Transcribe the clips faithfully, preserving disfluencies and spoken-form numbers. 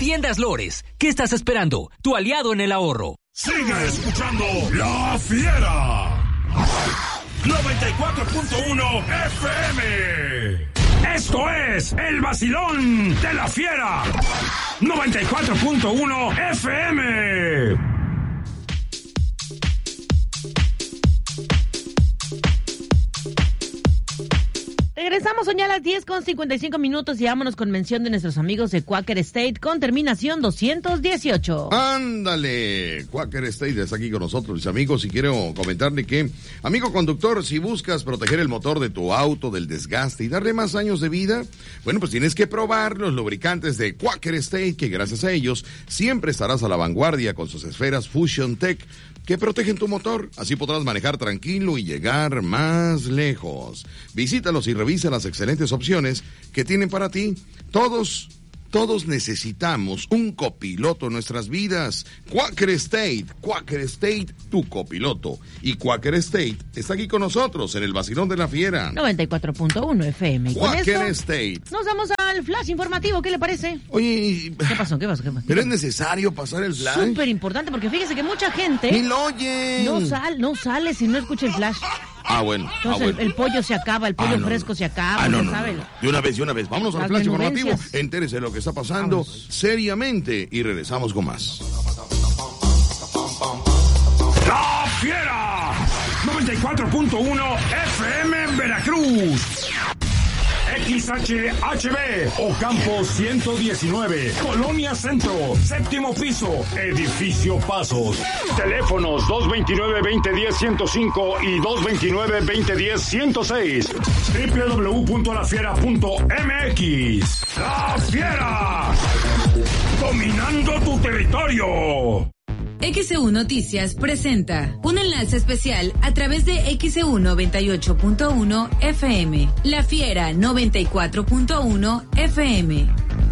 Tiendas Lores, ¿qué estás esperando? Tu aliado en el ahorro. Sigue escuchando La Fiera. noventa y cuatro punto uno F M. Esto es El Vacilón de La Fiera. noventa y cuatro punto uno F M. Regresamos hoy a las diez con cincuenta y cinco minutos y vámonos con mención de nuestros amigos de Quaker State con terminación doscientos dieciocho. Ándale, Quaker State está aquí con nosotros, mis amigos, y quiero comentarle que, amigo conductor, si buscas proteger el motor de tu auto del desgaste y darle más años de vida, bueno, pues tienes que probar los lubricantes de Quaker State, que gracias a ellos siempre estarás a la vanguardia con sus esferas Fusion Tech, que protegen tu motor. Así podrás manejar tranquilo y llegar más lejos. Visítalos y revisa las excelentes opciones que tienen para ti. Todos, todos necesitamos un copiloto en nuestras vidas. Quaker State, Quaker State, tu copiloto. Y Quaker State está aquí con nosotros en el Vacilón de la Fiera. noventa y cuatro punto uno F M. Quaker State. Nos vamos al flash informativo, ¿qué le parece? Oye, ¿qué pasó? ¿Qué pasó? ¿Qué pasó? ¿Pero es necesario pasar el flash? Súper importante, porque fíjese que mucha gente... ¡Ni lo oyen! No, sal, no sale si no escucha el flash. Ah, bueno. Entonces, ah, bueno. El, el pollo se acaba, el pollo ah, no, fresco no. se acaba, ah, no, no, ¿sabe? No, no. De una vez, de una vez. Vámonos al flash informativo. Entérese de lo que está pasando Vamos. seriamente y regresamos con más. La Fiera, noventa y cuatro punto uno F M en Veracruz. X H H B, Ocampo ciento diecinueve, Colonia Centro, séptimo piso, Edificio Pasos. Teléfonos dos dos nueve, dos cero uno cero, ciento cinco y dos dos nueve, dos cero uno cero, ciento seis. doble u doble u doble u punto la fiera punto m x. La Fiera, dominando tu territorio. X E U Noticias presenta un enlace especial a través de X E U noventa y ocho punto uno F M, La Fiera noventa y cuatro punto uno F M.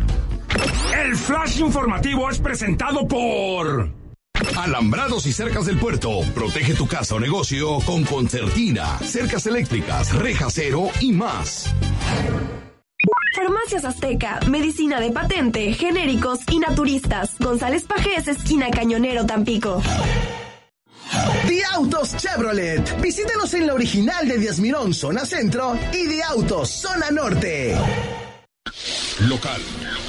El flash informativo es presentado por Alambrados y cercas del puerto. Protege tu casa o negocio con concertina, cercas eléctricas, reja cero y más. Farmacias Azteca, medicina de patente, genéricos y naturistas. González Pajés, esquina Cañonero, Tampico. The Autos Chevrolet. Visítanos en la original de Díaz Mirón, zona centro, y The Autos, zona norte. Local.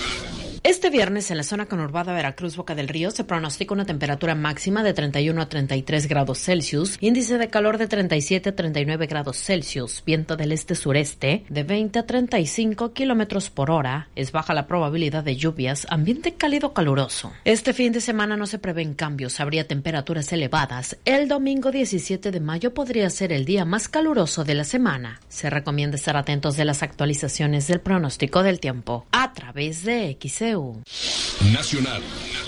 Este viernes en la zona conurbada Veracruz, Boca del Río, se pronostica una temperatura máxima de treinta y uno a treinta y tres grados Celsius, índice de calor de treinta y siete a treinta y nueve grados Celsius, viento del este-sureste de veinte a treinta y cinco kilómetros por hora, es baja la probabilidad de lluvias, ambiente cálido caluroso. Este fin de semana no se prevén cambios, habría temperaturas elevadas. El domingo diecisiete de mayo podría ser el día más caluroso de la semana. Se recomienda estar atentos de las actualizaciones del pronóstico del tiempo a través de X E U. Nacional.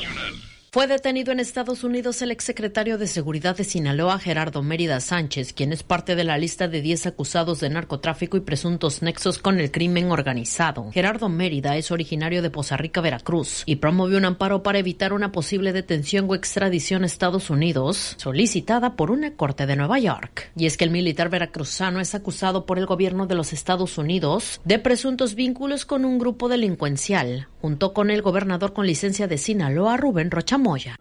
Fue detenido en Estados Unidos el exsecretario de Seguridad de Sinaloa, Gerardo Mérida Sánchez, quien es parte de la lista de diez acusados de narcotráfico y presuntos nexos con el crimen organizado. Gerardo Mérida es originario de Poza Rica, Veracruz, y promovió un amparo para evitar una posible detención o extradición a Estados Unidos, solicitada por una corte de Nueva York. Y es que el militar veracruzano es acusado por el gobierno de los Estados Unidos de presuntos vínculos con un grupo delincuencial, junto con el gobernador con licencia de Sinaloa, Rubén Rocha Moya.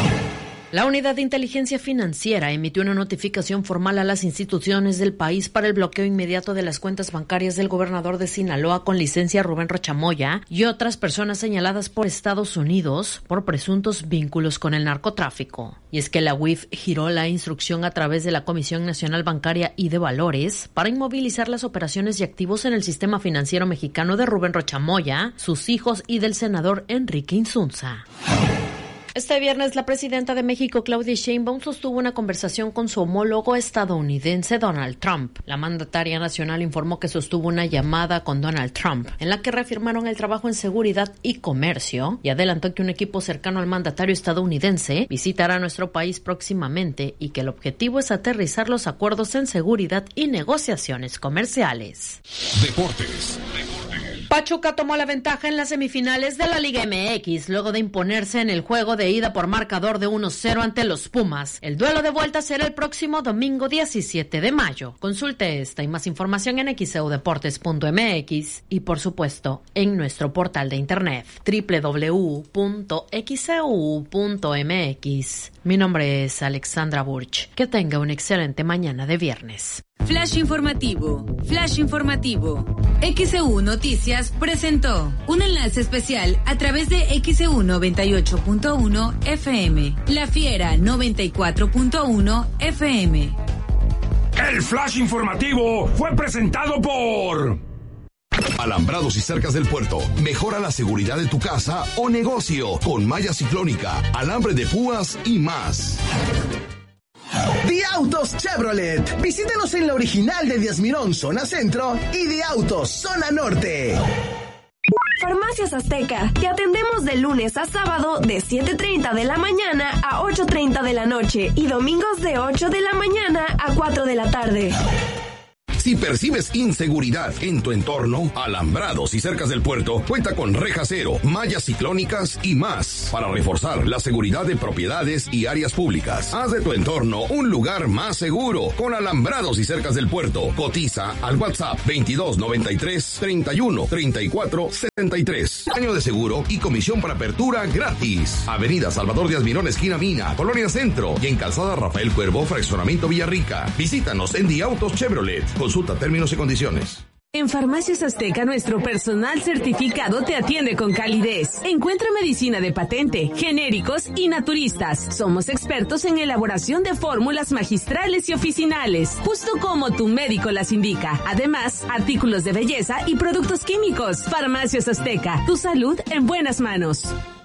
La Unidad de Inteligencia Financiera emitió una notificación formal a las instituciones del país para el bloqueo inmediato de las cuentas bancarias del gobernador de Sinaloa con licencia Rubén Rocha Moya y otras personas señaladas por Estados Unidos por presuntos vínculos con el narcotráfico. Y es que la U I F giró la instrucción a través de la Comisión Nacional Bancaria y de Valores para inmovilizar las operaciones y activos en el sistema financiero mexicano de Rubén Rocha Moya, sus hijos y del senador Enrique Insunza. Este viernes, la presidenta de México, Claudia Sheinbaum, sostuvo una conversación con su homólogo estadounidense, Donald Trump. La mandataria nacional informó que sostuvo una llamada con Donald Trump, en la que reafirmaron el trabajo en seguridad y comercio, y adelantó que un equipo cercano al mandatario estadounidense visitará nuestro país próximamente y que el objetivo es aterrizar los acuerdos en seguridad y negociaciones comerciales. Deportes. Pachuca tomó la ventaja en las semifinales de la Liga M X, luego de imponerse en el juego de ida por marcador de uno cero ante los Pumas. El duelo de vuelta será el próximo domingo diecisiete de mayo. Consulte esta y más información en x e u deportes punto m x y, por supuesto, en nuestro portal de internet doble u doble u doble u punto x e u punto m x. Mi nombre es Alexandra Burch. Que tenga una excelente mañana de viernes. Flash informativo, Flash informativo. X E U Noticias presentó un enlace especial a través de X E U noventa y ocho punto uno F M, La Fiera noventa y cuatro punto uno F M. El Flash informativo fue presentado por Alambrados y cercas del puerto. Mejora la seguridad de tu casa o negocio con malla ciclónica, alambre de púas y más. De Autos Chevrolet. Visítenos en la original de Díaz Mirón, zona centro, y de Autos, zona norte. Farmacias Azteca. Te atendemos de lunes a sábado de siete treinta de la mañana a ocho treinta de la noche y domingos de ocho de la mañana a cuatro de la tarde. Si percibes inseguridad en tu entorno, Alambrados y cercas del puerto cuenta con reja cero, mallas ciclónicas y más para reforzar la seguridad de propiedades y áreas públicas. Haz de tu entorno un lugar más seguro con Alambrados y cercas del puerto. Cotiza al WhatsApp veintidós noventa y tres treinta y uno treinta y cuatro setenta y tres. Año de seguro y comisión para apertura gratis. Avenida Salvador Díaz Mirón, esquina Mina, Colonia Centro, y en Calzada Rafael Cuervo, Fraccionamiento Villarrica. Visítanos en The Autos Chevrolet. Consulta términos y condiciones. En Farmacias Azteca, nuestro personal certificado te atiende con calidez. Encuentra medicina de patente, genéricos y naturistas. Somos expertos en elaboración de fórmulas magistrales y oficinales, justo como tu médico las indica. Además, artículos de belleza y productos químicos. Farmacias Azteca, tu salud en buenas manos.